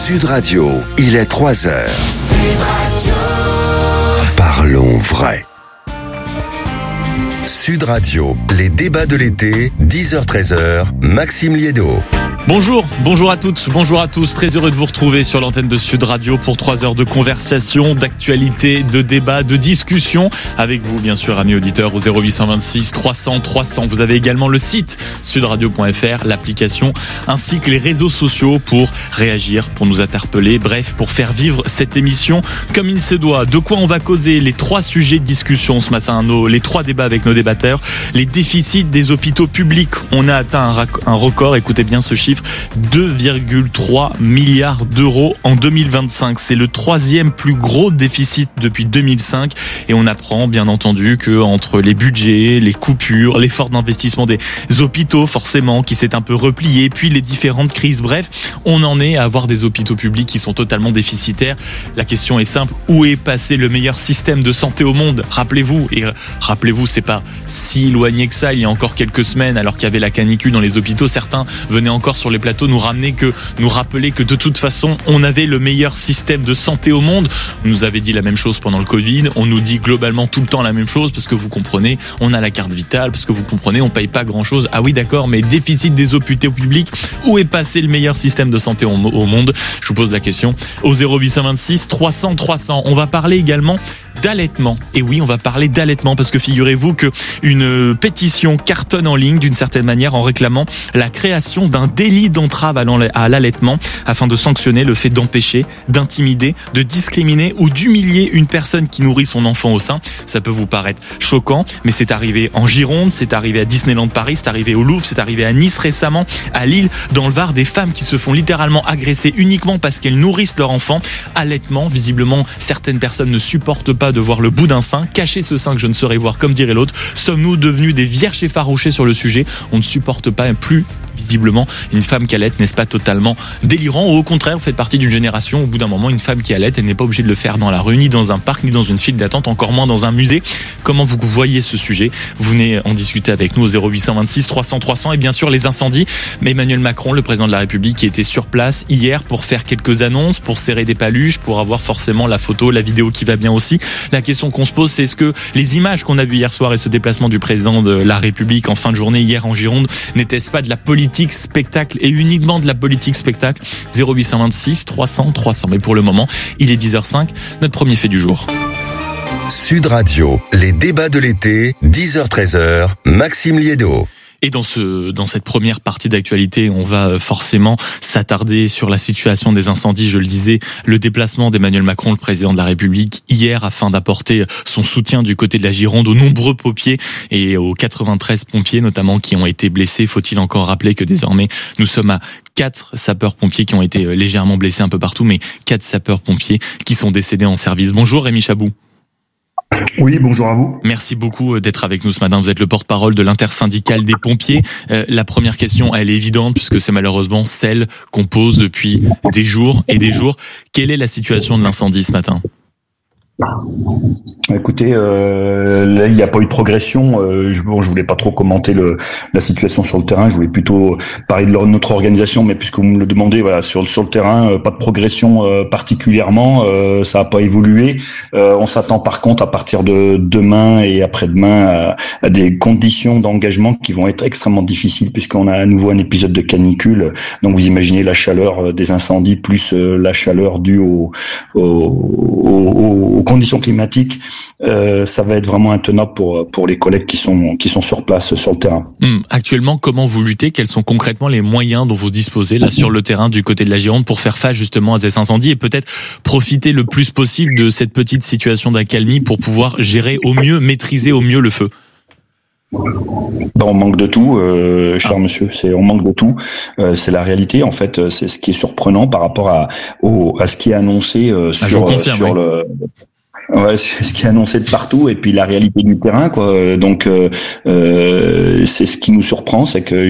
Sud Radio, il est 3h. Sud Radio. Parlons vrai. Sud Radio, les débats de l'été, 10h-13h, Maxime Liédo. Bonjour à toutes, bonjour à tous. Très heureux de vous retrouver sur l'antenne de Sud Radio pour 3 heures de conversation, d'actualité, de débat, de discussion. Avec vous, bien sûr, amis auditeurs, au 0826 300 300. Vous avez également le site sudradio.fr, l'application, ainsi que les réseaux sociaux pour réagir, pour nous interpeller. Bref, pour faire vivre cette émission comme il se doit. De quoi on va causer? Les 3 sujets de discussion ce matin, les 3 débats avec nos débatteurs. Les déficits des hôpitaux publics. On a atteint un record, écoutez bien ce chiffre. 2,3 milliards d'euros en 2025. C'est le 3e plus gros déficit depuis 2005. Et on apprend, bien entendu, que entre les budgets, les coupures, l'effort d'investissement des hôpitaux, forcément, qui s'est un peu replié, puis les différentes crises. Bref, on en est à avoir des hôpitaux publics qui sont totalement déficitaires. La question est simple. Où est passé le meilleur système de santé au monde? Rappelez-vous, c'est pas si éloigné que ça. Il y a encore quelques semaines, alors qu'il y avait la canicule dans les hôpitaux, certains venaient encore sur les plateaux nous rappeler que de toute façon on avait le meilleur système de santé au monde. On nous avait dit la même chose pendant le Covid, on nous dit globalement tout le temps la même chose, parce que vous comprenez, on a la carte vitale, parce que vous comprenez, on paye pas grand chose. Ah oui d'accord, mais déficit des hôpitaux publics, où est passé le meilleur système de santé au monde? Je vous pose la question au 0826 300 300. On va parler également d'allaitement. Et oui, on va parler d'allaitement parce que figurez-vous que une pétition cartonne en ligne d'une certaine manière en réclamant la création d'un délit d'entrave à l'allaitement afin de sanctionner le fait d'empêcher, d'intimider, de discriminer ou d'humilier une personne qui nourrit son enfant au sein. Ça peut vous paraître choquant, mais c'est arrivé en Gironde, c'est arrivé à Disneyland Paris, c'est arrivé au Louvre, c'est arrivé à Nice récemment, à Lille, dans le Var, des femmes qui se font littéralement agresser uniquement parce qu'elles nourrissent leur enfant. Allaitement, visiblement, certaines personnes ne supportent pas de voir le bout d'un sein, cacher ce sein que je ne saurais voir, comme dirait l'autre. Sommes-nous devenus des vierges effarouchées sur le sujet? On ne supporte pas plus visiblement une femme qui allaite, n'est-ce pas totalement délirant? Ou au contraire, vous faites partie d'une génération, au bout d'un moment, une femme qui allaite, elle n'est pas obligée de le faire dans la rue, ni dans un parc, ni dans une file d'attente, encore moins dans un musée. Comment vous voyez ce sujet? Vous venez en discuter avec nous au 0826 300 300. Et bien sûr, les incendies. Mais Emmanuel Macron, le président de la République, qui était sur place hier pour faire quelques annonces, pour serrer des paluches, pour avoir forcément la photo, la vidéo qui va bien aussi. La question qu'on se pose, c'est est-ce que les images qu'on a vues hier soir et ce déplacement du président de la République en fin de journée hier en Gironde, n'était-ce pas de la politique spectacle et uniquement de la politique spectacle? 0826 300 300. Mais pour le moment, il est 10h05, notre premier fait du jour. Sud Radio, les débats de l'été, 10h-13h, Maxime Liédo. Et dans cette première partie d'actualité, on va forcément s'attarder sur la situation des incendies. Je le disais, le déplacement d'Emmanuel Macron, le président de la République, hier, afin d'apporter son soutien du côté de la Gironde aux nombreux pompiers et aux 93 pompiers notamment qui ont été blessés. Faut-il encore rappeler que désormais, nous sommes à 4 sapeurs-pompiers qui ont été légèrement blessés un peu partout, mais 4 sapeurs-pompiers qui sont décédés en service. Bonjour Rémi Chabou. Oui, bonjour à vous. Merci beaucoup d'être avec nous ce matin. Vous êtes le porte-parole de l'intersyndicale des pompiers. La première question, elle est évidente puisque c'est malheureusement celle qu'on pose depuis des jours et des jours. Quelle est la situation de l'incendie ce matin ? Écoutez, là, il n'y a pas eu de progression. Je voulais pas trop commenter la situation sur le terrain. Je voulais plutôt parler de notre organisation, mais puisque vous me le demandez, voilà, sur le terrain, pas de progression particulièrement. Ça n'a pas évolué. On s'attend par contre à partir de demain et après-demain à des conditions d'engagement qui vont être extrêmement difficiles puisqu'on a à nouveau un épisode de canicule. Donc vous imaginez la chaleur des incendies plus la chaleur due aux conditions climatiques, ça va être vraiment intenable pour les collègues qui sont sur place sur le terrain. Actuellement, comment vous luttez? Quels sont concrètement les moyens dont vous disposez là sur le terrain du côté de la Gironde pour faire face justement à ces incendies et peut-être profiter le plus possible de cette petite situation d'accalmie pour pouvoir gérer au mieux, maîtriser au mieux le feu? On manque de tout, cher monsieur. On manque de tout. C'est la réalité. En fait, c'est ce qui est surprenant par rapport à ce qui est annoncé sur le. Ouais, c'est ce qui est annoncé de partout et puis la réalité du terrain, quoi. Donc, c'est ce qui nous surprend, c'est que